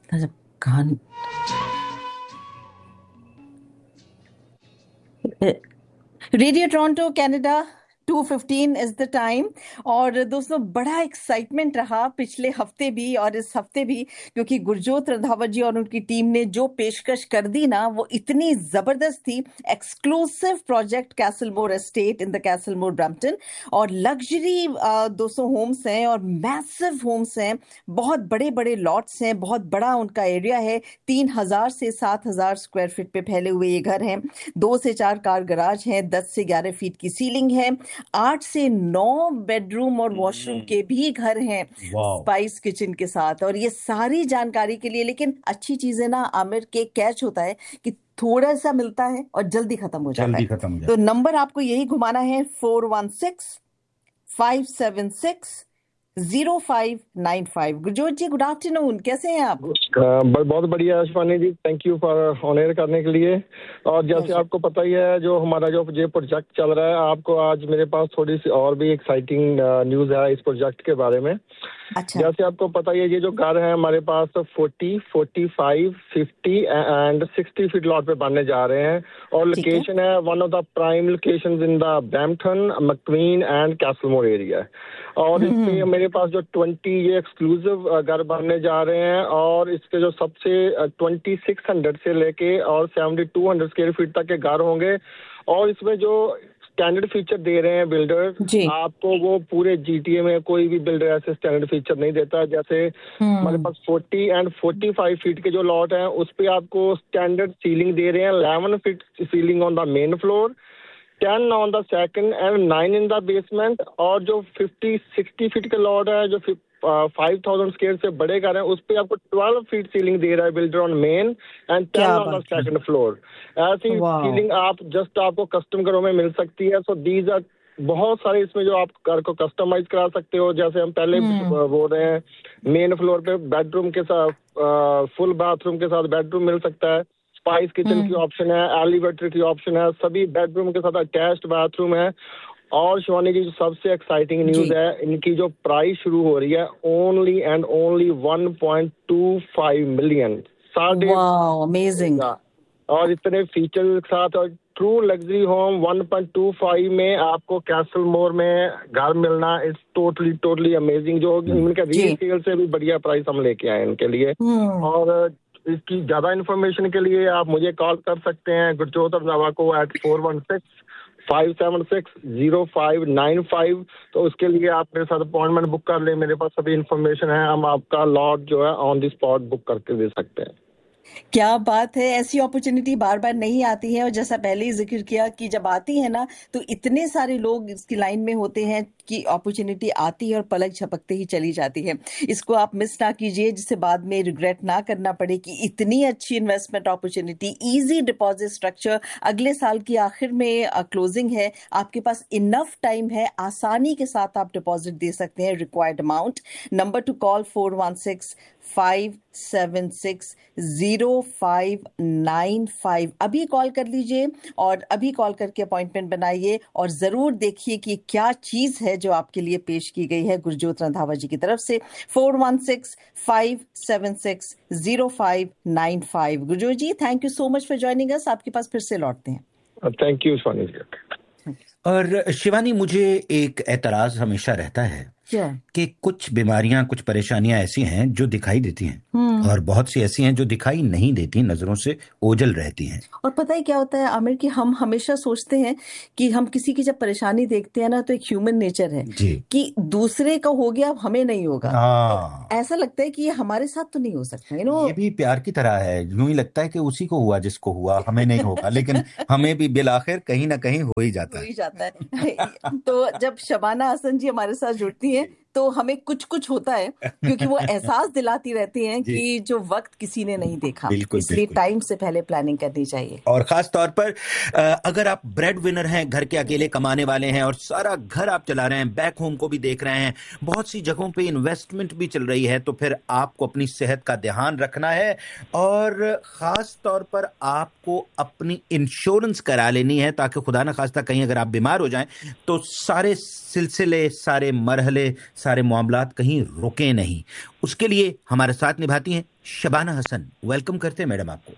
जब गान radio Toronto Canada 2:15 is the time. और दोस्तों, बड़ा एक्साइटमेंट रहा पिछले हफ्ते भी और इस हफ्ते भी, क्योंकि गुरजोत रंधावा जी और उनकी टीम ने जो पेशकश कर दी ना, वो इतनी जबरदस्त थी। Exclusive project कैसलमोर estate in the कैसलमोर Brampton, और लग्जरी 200 होम्स हैं और मैसिव होम्स हैं, बहुत बड़े बड़े लॉट्स हैं, बहुत बड़ा उनका एरिया है। 3000 से 7000 स्क्वायर फीट पे फैले हुए ये घर हैं। 2 से 4 कार गराज हैं, 10 से 11 फीट की सीलिंग है, 8 से 9 बेडरूम और वॉशरूम के भी घर हैं वाओ, स्पाइस किचन के साथ। और ये सारी जानकारी के लिए, लेकिन अच्छी चीज है ना आमिर, के कैच होता है कि थोड़ा सा मिलता है और जल्दी खत्म हो जाता जल्दी है। खत्म हो तो जाता नंबर आपको यही घुमाना है, 416-576-0595। गुरजोत जी, गुड आफ्टरनून, कैसे हैं आप? बहुत बढ़िया शिवानी जी, thank you for on air करने के लिए। और जैसे Pleasure. आपको पता ही है, जो हमारा जो ये प्रोजेक्ट चल रहा है, आपको आज मेरे पास थोड़ी सी और भी एक्साइटिंग न्यूज़ है इस प्रोजेक्ट के बारे में। अच्छा। जैसे आपको पता ही है, ये जो घर है हमारे पास 40, 45, 50 एंड 60 फीट लॉट पे बनने जा रहे हैं। और ठीक है। लोकेशन है one of the prime locations in the Brampton, McQueen and कैसलमोर area. और इसमें मेरे पास जो 20 ये एक्सक्लूसिव घर बनने जा रहे हैं, और इसके जो सबसे 2600 से लेके और 7200 स्क्वायर फीट तक के घर होंगे। और इसमें जो स्टैंडर्ड फीचर दे रहे हैं बिल्डर जी। आपको, वो पूरे जीटीए में कोई भी बिल्डर ऐसे स्टैंडर्ड फीचर नहीं देता। जैसे हमारे पास 40 एंड 45 फीट के जो लॉट हैं, उस पे आपको स्टैंडर्ड सीलिंग दे रहे हैं, 11 feet ceiling on the main floor, 10 on the second and 9 in the basement. और जो 50-60 फीट के लॉट है, जो 5000 स्क्वायर से बड़े घर हैं, उस पे आपको 12 फीट सीलिंग दे रहा है बिल्डर ऑन मेन एंड 10 क्या ऑन द बात है। Second floor. ऐसी वाह। सीलिंग आप जस्ट आपको कस्टम घरों में मिल सकती है। सो दीज आर बहुत सारे इसमें जो आप घर को कस्टमाइज करा सकते हो। जैसे हम पहले बोल रहे हैं, मेन फ्लोर पे बेडरूम के साथ फुल बाथरूम के साथ बेडरूम मिल सकता है, स्पाइस किचन की ऑप्शन है, एलिवेटर की ऑप्शन है, सभी बेडरूम के साथ अटैच्ड बाथरूम है। और शिवानी जी, जो सबसे एक्साइटिंग न्यूज है, इनकी जो प्राइस शुरू हो रही है ओनली एंड ओनली 1.25 मिलियन। वाह, अमेजिंग। और इतने फीचर के साथ, और ट्रू लग्जरी होम 1.25 में आपको कैसलमोर में घर मिलना इज टोटली टोटली अमेजिंग। जो इनका रीसेल से भी बढ़िया प्राइस हम लेके आए इनके लिए। और इसकी ज्यादा इन्फॉर्मेशन के लिए आप मुझे कॉल कर सकते हैं, गुरजोत रंधावा को, at 416-576-0595। तो उसके लिए आप मेरे साथ अपॉइंटमेंट बुक कर ले, मेरे पास सभी इन्फॉर्मेशन है, हम आपका लॉट जो है ऑन द स्पॉट बुक करके दे सकते हैं। क्या बात है, ऐसी अपॉर्चुनिटी बार बार नहीं आती है। और जैसा पहले ही जिक्र किया कि जब आती है ना, तो इतने सारे लोग इसकी लाइन में होते हैं कि अपॉर्चुनिटी आती है और पलक झपकते ही चली जाती है। इसको आप मिस ना कीजिए, जिससे बाद में रिग्रेट ना करना पड़े कि इतनी अच्छी investment opportunity, easy deposit structure, अगले साल की आखिर में क्लोजिंग है, आपके पास इनफ टाइम है, आसानी के साथ आप डिपॉजिट दे सकते हैं required amount. Number two call 416-576-0595। अभी कॉल कर लीजिए और अभी कॉल करके अपॉइंटमेंट बनाइए, और जरूर देखिए कि क्या चीज है जो आपके लिए पेश की गई है गुरजोत रंधावा जी की तरफ से। 416-576-0595। गुरजोत जी, thank you so much for joining us. आपके पास फिर से लौटते हैं। थैंक यू शिवानी जी। और शिवानी, मुझे एक एतराज हमेशा रहता है कि कुछ बीमारियां, कुछ परेशानियां ऐसी हैं जो दिखाई देती हैं, और बहुत सी ऐसी हैं जो दिखाई नहीं देती, नजरों से ओझल रहती हैं। और पता है क्या होता है आमिर, कि हम हमेशा सोचते हैं कि हम किसी की जब परेशानी देखते हैं ना, तो एक ह्यूमन नेचर है कि दूसरे का हो गया, हमें नहीं होगा। तो ऐसा लगता है कि ये हमारे साथ तो नहीं हो सकता। ये भी प्यार की तरह है, यूं ही लगता है कि उसी को हुआ जिसको हुआ, हमें नहीं होगा, लेकिन हमें भी बिलाखिर कहीं ना कहीं हो ही जाता है। तो जब शबाना हसन जी हमारे साथ जुड़ती हैं, तो हमें कुछ कुछ होता है, क्योंकि वो एहसास दिलाती रहती हैं कि जो वक्त किसी ने नहीं देखा, इसलिए टाइम से पहले प्लानिंग करनी चाहिए। और खास तौर पर अगर आप ब्रेड विनर हैं, घर के अकेले कमाने वाले हैं और सारा घर आप चला रहे हैं, बैक होम को भी देख रहे हैं, बहुत सी जगहों पे इन्वेस्टमेंट भी चल रही है, तो फिर आपको अपनी सेहत का ध्यान रखना है, और खास तौर पर आपको अपनी इंश्योरेंस करा लेनी है, ताकि खुदा न खास्ता कहीं अगर आप बीमार हो जाएं तो सारे सिलसिले, सारे मरहले, सारे मामलात कहीं रुके नहीं। उसके लिए हमारे साथ निभाती हैं शबाना हसन। वेलकम करते हैं मैडम आपको।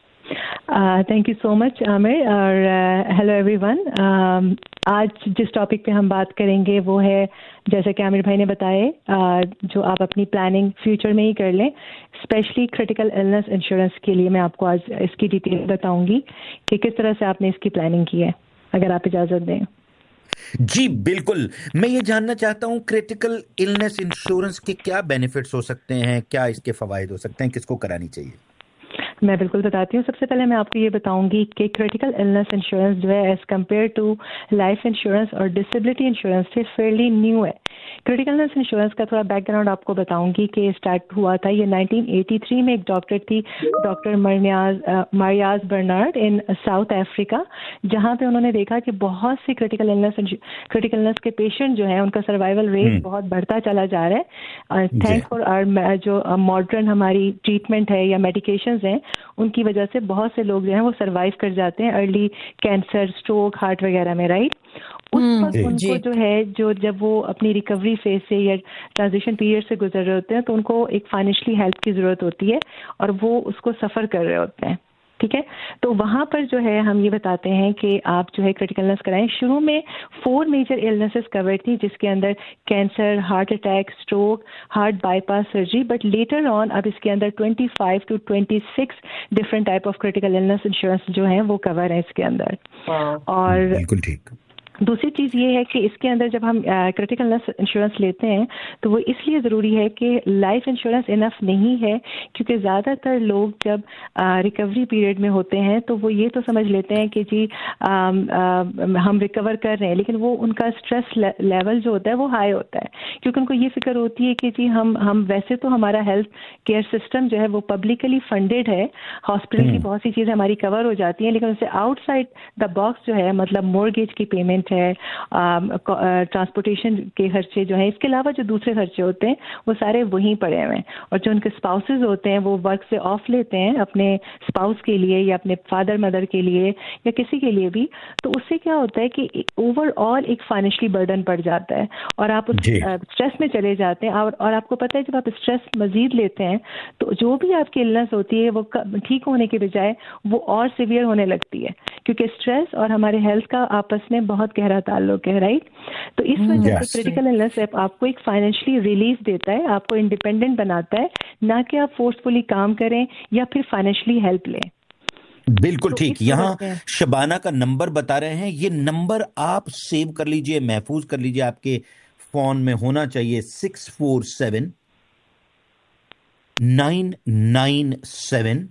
Thank you so much Aamir और हेलो एवरीवन। आज जिस टॉपिक पे हम बात करेंगे वो है, जैसे कि आमिर भाई ने बताया, जो आप अपनी प्लानिंग फ्यूचर में ही कर लें, स्पेशली क्रिटिकल इलनेस इंश्योरेंस के लिए मैं आपको आज इसकी डिटेल बताऊंगी कि किस तरह से आपने इसकी प्लानिंग की है, अगर आप इजाज़त दें। जी बिल्कुल, मैं ये जानना चाहता हूँ क्रिटिकल इलनेस इंश्योरेंस के क्या बेनिफिट्स हो सकते हैं, क्या इसके फवायद हो सकते हैं, किसको करानी चाहिए? मैं बिल्कुल बताती हूँ। सबसे पहले मैं आपको ये बताऊंगी कि क्रिटिकल इलनेस इंश्योरेंस जो है as compare to life insurance और डिसेबिलिटी इंश्योरेंस से फेयरली न्यू है। क्रिटिकल इलनेस इंश्योरेंस का थोड़ा बैकग्राउंड आपको बताऊंगी कि स्टार्ट हुआ था ये 1983 में। एक डॉक्टर थी, डॉक्टर मारियाज बर्नार्ड इन साउथ अफ्रीका, जहाँ पे उन्होंने देखा कि बहुत सी क्रिटिकल इलनेस के पेशेंट जो है उनका सर्वाइवल रेट बहुत बढ़ता चला जा रहा है। थैंक्स फॉर आवर जो मॉडर्न हमारी ट्रीटमेंट है या मेडिकेशंस हैं, उनकी वजह से बहुत से लोग जो हैं वो सरवाइव कर जाते हैं अर्ली कैंसर, स्ट्रोक, हार्ट वगैरह में, राइट। उस वक्त उनको जो है, जो जब वो अपनी रिकवरी फेज से या ट्रांजिशन पीरियड से गुजर रहे होते हैं, तो उनको एक फाइनेंशियली हेल्प की जरूरत होती है और वो उसको सफर कर रहे होते हैं, ठीक है। तो वहाँ पर जो है हम ये बताते हैं कि आप जो है क्रिटिकल इलनेस कराएं। शुरू में 4 मेजर इलनेसेस कवर थी, जिसके अंदर cancer, heart attack, stroke, heart bypass surgery, but later on अब इसके अंदर 25 to 26 different type of critical illness insurance जो है वो कवर है इसके अंदर। और बिल्कुल ठीक। दूसरी चीज़ ये है कि इसके अंदर जब हम क्रिटिकल इलनेस इंश्योरेंस लेते हैं तो वो इसलिए ज़रूरी है कि लाइफ इंश्योरेंस इनफ नहीं है, क्योंकि ज़्यादातर लोग जब रिकवरी पीरियड में होते हैं तो वो ये तो समझ लेते हैं कि जी हम रिकवर कर रहे हैं, लेकिन वो उनका स्ट्रेस लेवल जो होता है वो हाई होता है, क्योंकि उनको ये फिक्र होती है कि जी हम वैसे तो हमारा हेल्थ केयर सिस्टम जो है वो पब्लिकली फंडेड है, हॉस्पिटल की बहुत सी चीज़ें हमारी कवर हो जाती हैं, लेकिन उससे आउटसाइड द बॉक्स जो है, मतलब मॉर्गेज की पेमेंट है, ट्रांसपोर्टेशन के खर्चे जो है, इसके अलावा जो दूसरे खर्चे होते हैं वो सारे वहीं पड़े हुए हैं। और जो उनके स्पाउसेस होते हैं वो वर्क से ऑफ लेते हैं अपने स्पाउस के लिए या अपने फादर मदर के लिए या किसी के लिए भी, तो उससे क्या होता है कि ओवरऑल एक फाइनेंशियली बर्डन पड़ जाता है और आप उस स्ट्रेस में चले जाते हैं। और आपको पता है जब आप स्ट्रेस मजीद लेते हैं तो जो भी आपकी इलनेस होती है वो ठीक होने के बजाय वो और सिवियर होने लगती है, क्योंकि स्ट्रेस और हमारे हेल्थ का आपस में बहुत गहरा ताल्लुक है, राइट। तो इस वजह से क्रिटिकल इलनेस आपको एक फाइनेंशियली रिलीफ देता है, आपको इंडिपेंडेंट बनाता है, ना कि आप फोर्सफुली काम करें या फिर फाइनेंशियली हेल्प लें। बिल्कुल ठीक। यहाँ शबाना का नंबर बता रहे हैं, ये नंबर आप सेव कर लीजिए, महफूज कर लीजिए, आपके फोन में होना चाहिए 647 997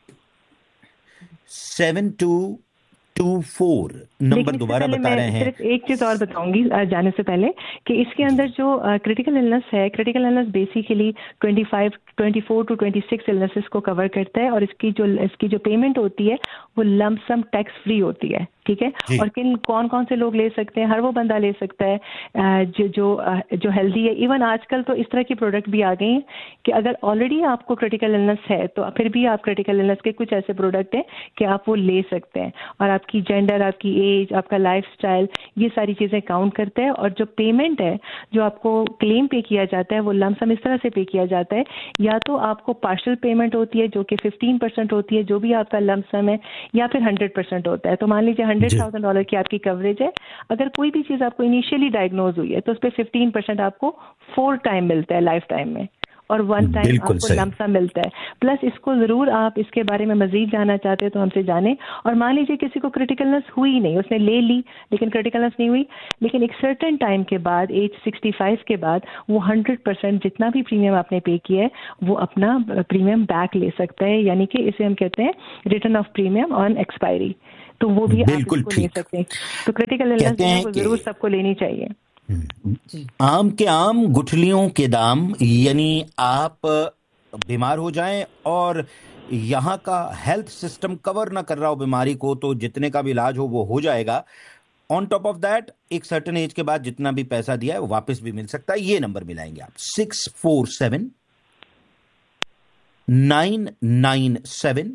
7224। नंबर दोबारा बता रहे हैं। सिर्फ एक चीज और बताऊंगी जाने से पहले कि इसके अंदर जो क्रिटिकल इलनेस है, critical illness basically 24 to 26 illnesses को कवर करता है और इसकी जो पेमेंट होती है वो लंप सम टैक्स फ्री होती है, ठीक है। और कौन कौन से लोग ले सकते हैं? हर वो बंदा ले सकता है जो हेल्दी है। इवन आजकल तो इस तरह की प्रोडक्ट भी आ गई हैं कि अगर ऑलरेडी आपको क्रिटिकल इलनेस है तो फिर भी आप क्रिटिकल इलनेस के कुछ ऐसे प्रोडक्ट हैं कि आप वो ले सकते हैं, और आपकी जेंडर, आपकी एज, आपका लाइफस्टाइल, ये सारी चीज़ें काउंट करते हैं। और जो पेमेंट है, जो आपको क्लेम पे किया जाता है, वो लमसम इस तरह से पे किया जाता है, या तो आपको पार्शियल पेमेंट होती है जो कि 15% होती है जो भी आपका लमसम है, या फिर 100% होता है। तो मान लीजिए $100,000 की आपकी कवरेज है, अगर कोई भी चीज़ आपको इनिशियली डायग्नोज हुई है तो उस पर 15% आपको 4 टाइम मिलता है लाइफ टाइम में, और 1 टाइम आपको लमसम मिलता है। प्लस इसको जरूर आप इसके बारे में मजीद जानना चाहते हैं तो हमसे जानें। और मान लीजिए किसी को क्रिटिकलनेस हुई नहीं, उसने ले ली लेकिन क्रिटिकलनेस नहीं हुई, लेकिन एक सर्टेन टाइम के बाद, एज 65 के बाद, वो 100% जितना भी प्रीमियम आपने पे किया है वो अपना प्रीमियम बैक ले सकता है, यानी कि इसे हम कहते हैं return of premium on expiry. तो वो भी आप इसको ले सकते हैं। तो क्रिटिकल इलनेस को जरूर सबको लेनी चाहिए। आम के आम गुठलियों के दाम, यानी आप बीमार हो जाएं और यहाँ का हेल्थ सिस्टम कवर ना कर रहा हो बीमारी को, तो जितने का भी इलाज हो वो हो जाएगा। ऑन टॉप ऑफ दैट एक सर्टेन एज के बाद जितना भी पैसा दिया है वो वापस भी मिल सकता है। ये नंबर मिलाएंगे आप 647 997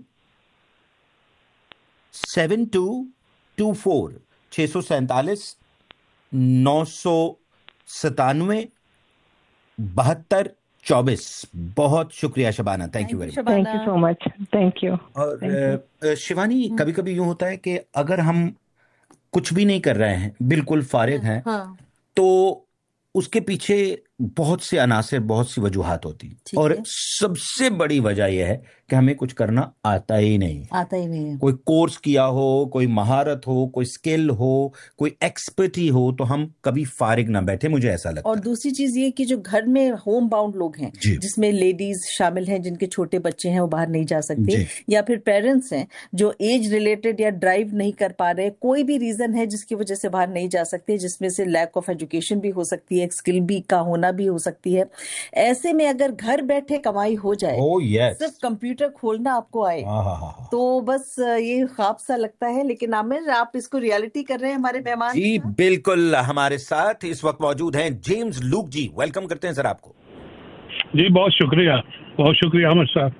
7224 647 997 7224। बहुत शुक्रिया Shabana, thank you very much. Thank you so much, thank you. और शिवानी, कभी कभी यूं होता है कि अगर हम कुछ भी नहीं कर रहे हैं, बिल्कुल फारिग हैं, तो उसके पीछे बहुत से अनासिर, बहुत सी वजूहात होती हैं, और सबसे बड़ी वजह यह है कि हमें कुछ करना आता ही नहीं है। कोई कोर्स किया हो, कोई महारत हो, कोई स्किल हो, कोई एक्सपर्टी हो, तो हम कभी फारिग ना बैठे, मुझे ऐसा लगता है। और दूसरी चीज ये कि जो घर में होम बाउंड लोग हैं, जिसमें लेडीज शामिल हैं जिनके छोटे बच्चे हैं, वो बाहर नहीं जा सकते, या फिर पेरेंट्स हैं जो एज रिलेटेड या ड्राइव नहीं कर पा रहे, कोई भी रीजन है जिसकी वजह से बाहर नहीं जा सकते, जिसमें से लैक ऑफ एजुकेशन भी हो सकती है, स्किल भी का होना भी हो सकती है। ऐसे में अगर घर बैठे कमाई हो जाए, सिर्फ कंप्यूटर खोलना आपको आए, तो बस ये ख्वाब सा लगता है। लेकिन आमिर, आप इसको रियलिटी कर रहे हैं हमारे मेहमान। जी बिल्कुल, हमारे साथ इस वक्त मौजूद हैं जेम्स लूक जी। वेलकम करते हैं सर आपको। जी बहुत शुक्रिया अहमद साहब।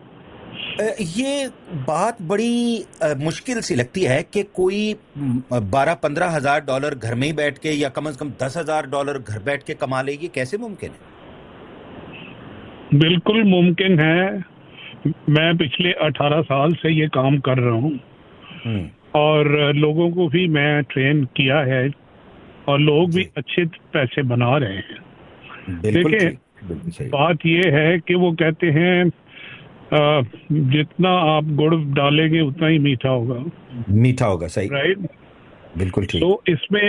ये बात बड़ी मुश्किल सी लगती है कि कोई 12-15 हजार डॉलर घर में ही बैठ के, या कम से कम 10,000 डॉलर घर बैठ के कमा ले। ये कैसे मुमकिन है? बिल्कुल मुमकिन है। मैं पिछले 18 साल से ये काम कर रहा हूँ, और लोगों को भी मैं ट्रेन किया है, और लोग भी अच्छे पैसे बना रहे हैं। देखिए, बात ये है कि वो कहते हैं जितना आप गुड़ डालेंगे उतना ही मीठा होगा। सही, राइट, बिल्कुल ठीक। तो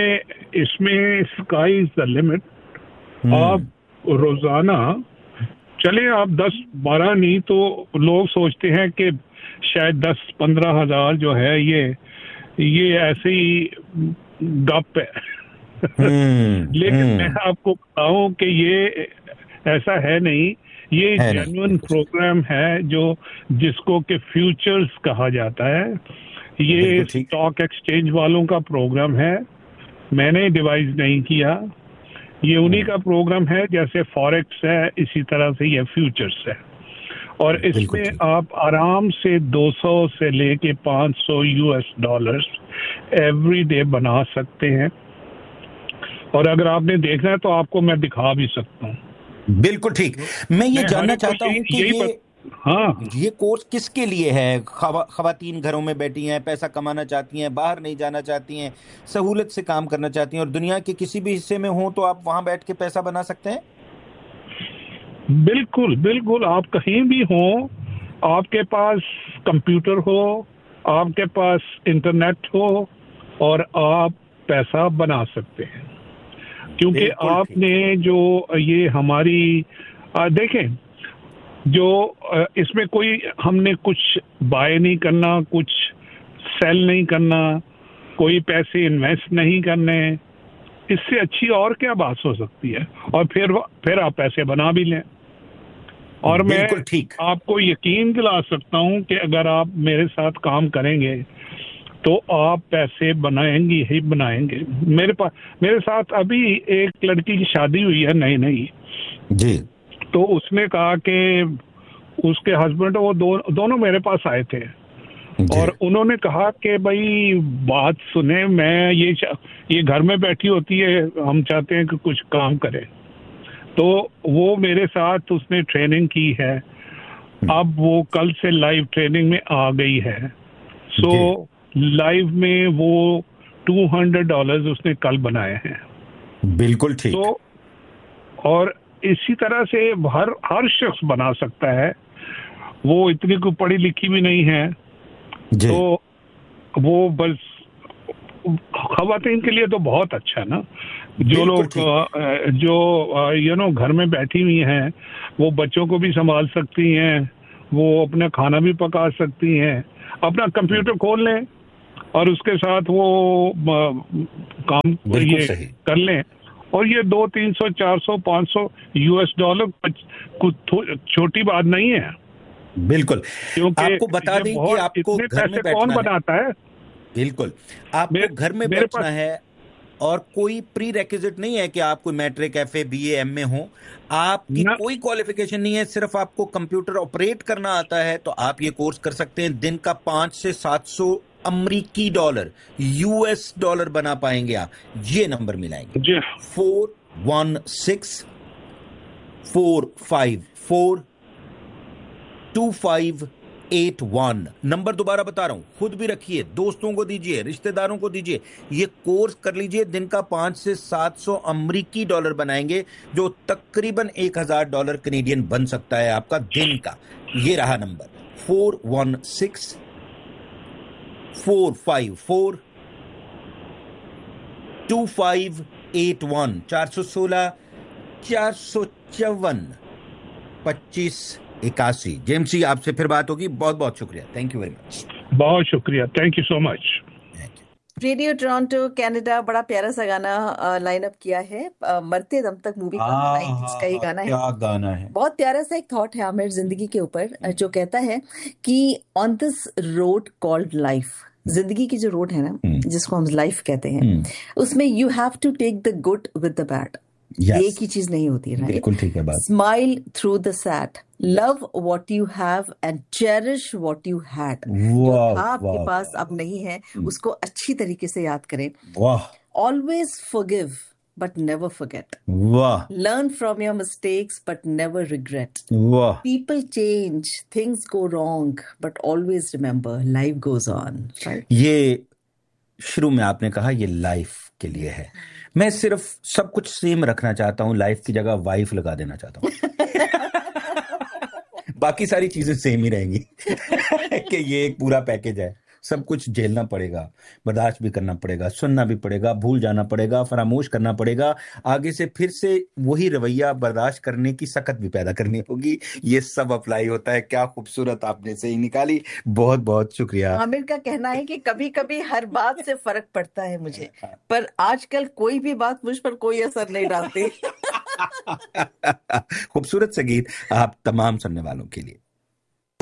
इसमें स्काई इज द लिमिट। आप रोजाना चले, आप 10-12 नहीं तो लोग सोचते हैं कि शायद 10-15 हजार जो है ये ऐसे ही गप है। लेकिन मैं आपको बताऊं कि ये ऐसा है नहीं। ये जेन्युइन प्रोग्राम है जिसको कि फ्यूचर्स कहा जाता है। ये स्टॉक एक्सचेंज वालों का प्रोग्राम है, मैंने डिवाइस नहीं किया। ये उन्हीं का प्रोग्राम है, जैसे फॉरेक्स है इसी तरह से ये फ्यूचर्स है। और इसमें आप आराम से 200 से लेके 500 US डॉलर्स एवरी डे बना सकते हैं। और अगर आपने देखना है तो आपको मैं दिखा भी सकता हूँ। बिल्कुल ठीक। मैं ये जानना चाहता हूँ कि ये कोर्स किसके लिए है? खवातीन घरों में बैठी हैं, पैसा कमाना चाहती हैं, बाहर नहीं जाना चाहती हैं, सहूलत से काम करना चाहती हैं, और दुनिया के किसी भी हिस्से में हो तो आप वहां बैठ के पैसा बना सकते हैं। बिल्कुल, आप कहीं भी हो, आपके पास कंप्यूटर हो, आपके पास इंटरनेट हो, और आप पैसा बना सकते हैं। क्योंकि आपने जो ये हमारी देखें, जो इसमें कोई हमने कुछ बाय नहीं करना, कुछ सेल नहीं करना, कोई पैसे इन्वेस्ट नहीं करने, इससे अच्छी और क्या बात हो सकती है? और फिर आप पैसे बना भी लें। और मैं आपको यकीन दिला सकता हूं कि अगर आप मेरे साथ काम करेंगे तो आप पैसे बनाएंगे। मेरे साथ अभी एक लड़की की शादी हुई है नई जी। तो उसने कहा कि उसके हस्बैंड वो दोनों मेरे पास आए थे, और उन्होंने कहा कि भाई बात सुने, मैं ये घर में बैठी होती है, हम चाहते हैं कि कुछ काम करे। तो वो मेरे साथ उसने ट्रेनिंग की है, अब वो कल से लाइव ट्रेनिंग में आ गई है। सो लाइव में वो $200 उसने कल बनाए हैं। बिल्कुल ठीक। तो और इसी तरह से हर शख्स बना सकता है। वो इतनी कोई पढ़ी लिखी भी नहीं है, तो वो बस खवातीन के लिए तो बहुत अच्छा है ना। जो लोग जो घर में बैठी हुई हैं, वो बच्चों को भी संभाल सकती हैं, वो अपना खाना भी पका सकती हैं, अपना कंप्यूटर खोल लें और उसके साथ वो काम ये कर लें, और ये 200, 300, 400, 500 US डॉलर कुछ छोटी बात नहीं है। बिल्कुल, क्योंकि आपको बता दें कि आपको घर में बैठना कौन बनाता है। बिल्कुल, आपको घर में बैठना है, और कोई प्री रेक्विजिट नहीं है कि आप कोई मैट्रिक, FA, BA, MA हो। आपकी कोई क्वालिफिकेशन नहीं है, सिर्फ आपको कंप्यूटर ऑपरेट करना आता है, तो आप ये कोर्स कर सकते हैं। दिन का 500 से 700 अमरीकी डॉलर, US डॉलर बना पाएंगे आप। ये नंबर मिलाएंगे 416 454258 नंबर दोबारा बता रहा हूं, खुद भी रखिए, दोस्तों को दीजिए, रिश्तेदारों को दीजिए, ये कोर्स कर लीजिए। दिन का 500 से 700 अमेरिकी डॉलर बनाएंगे, जो तकरीबन $1000 कनेडियन बन सकता है आपका दिन का। ये रहा नंबर 416-454-2581 416-454-2581। जेम्स जी, आपसे फिर बात होगी। बहुत बहुत शुक्रिया, थैंक यू वेरी मच। बहुत शुक्रिया, thank you so much. Radio Toronto Canada, बड़ा प्यारा सा गाना लाइन अप किया है, मरते दम तक मूवी का 90s का ये गाना है। क्या गाना है, बहुत प्यारा सा एक थॉट है आमिर जिंदगी के ऊपर, जो कहता है कि on this road called life, जिंदगी की जो रोड है ना, जिसको हम लाइफ कहते हैं, उसमें you have to take the good with the bad. एक ही चीज नहीं होती, राइट? बिल्कुल ठीक है बात। Smile through the sad, love what you have and cherish what you had. जो था आपके पास अब नहीं है, उसको अच्छी तरीके से याद करें। वाह। Always forgive but never forget. वाह। Learn from your mistakes but never regret. वाह। People change, things go wrong, but always remember, life goes on. Right? ये शुरू में आपने कहा ये लाइफ के लिए है, मैं सिर्फ सब कुछ सेम रखना चाहता हूँ, लाइफ की जगह वाइफ लगा देना चाहता हूँ। बाकी सारी चीजें सेम ही रहेंगी कि ये एक पूरा पैकेज है, सब कुछ झेलना पड़ेगा, बर्दाश्त भी करना पड़ेगा, सुनना भी पड़ेगा, भूल जाना पड़ेगा, फरामोश करना पड़ेगा, आगे से फिर से वही रवैया बर्दाश्त करने की सकत भी पैदा करनी होगी। ये सब अप्लाई होता है। क्या खूबसूरत आपने सही निकाली, बहुत बहुत शुक्रिया। आमिर का कहना है कि कभी कभी हर बात से फर्क पड़ता है मुझे, पर आजकल कोई भी बात मुझ पर कोई असर नहीं डालती। खूबसूरत संगीत आप तमाम सुनने वालों के लिए।